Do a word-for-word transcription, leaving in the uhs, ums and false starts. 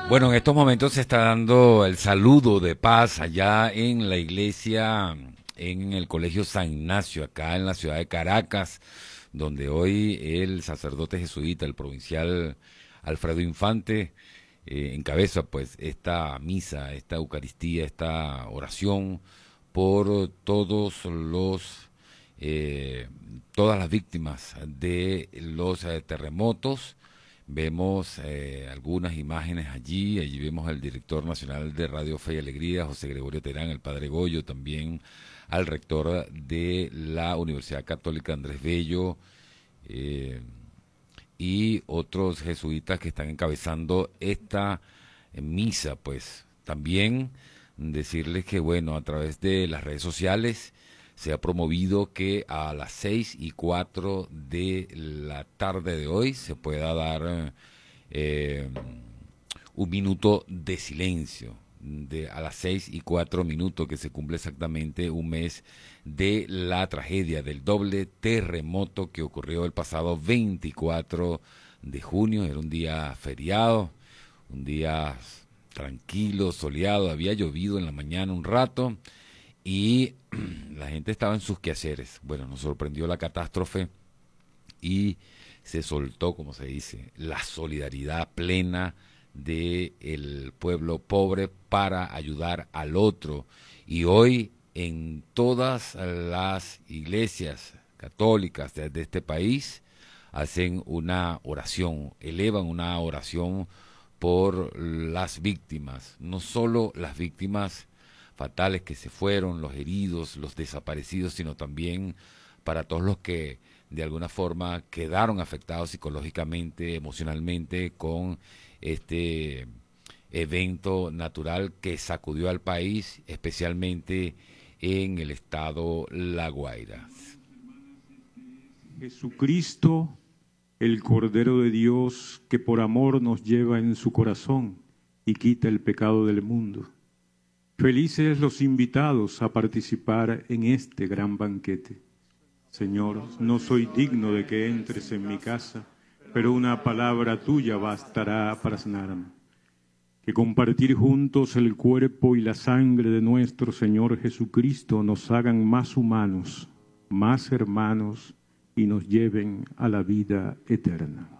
Bueno, en estos momentos se está dando el saludo de paz allá en la iglesia, en el Colegio San Ignacio, acá en la ciudad de Caracas, donde hoy el sacerdote jesuita, el provincial Alfredo Infante, eh, encabeza pues esta misa, esta Eucaristía, esta oración por todos los eh, todas las víctimas de los eh, terremotos. Vemos eh, algunas imágenes allí, allí vemos al director nacional de Radio Fe y Alegría, José Gregorio Terán, el padre Goyo, también al rector de la Universidad Católica Andrés Bello, eh, y otros jesuitas que están encabezando esta eh, misa. Pues también decirles que, bueno, a través de las redes sociales se ha promovido que a las seis y cuatro de la tarde de hoy se pueda dar eh, un minuto de silencio. De, a las seis y cuatro minutos, que se cumple exactamente un mes de la tragedia del doble terremoto que ocurrió el pasado veinticuatro de junio. Era un día feriado, un día tranquilo, soleado, había llovido en la mañana un rato y la gente estaba en sus quehaceres. Bueno, nos sorprendió la catástrofe y se soltó, como se dice, la solidaridad plena del pueblo pobre para ayudar al otro. Y hoy en todas las iglesias católicas de, de este país hacen una oración, elevan una oración por las víctimas, no solo las víctimas fatales que se fueron, los heridos, los desaparecidos, sino también para todos los que de alguna forma quedaron afectados psicológicamente, emocionalmente con este evento natural que sacudió al país, especialmente en el estado La Guaira. Jesucristo, el Cordero de Dios, que por amor nos lleva en su corazón y quita el pecado del mundo. Felices los invitados a participar en este gran banquete. Señor, no soy digno de que entres en mi casa, pero una palabra tuya bastará para sanarme. Que compartir juntos el cuerpo y la sangre de nuestro Señor Jesucristo nos hagan más humanos, más hermanos y nos lleven a la vida eterna.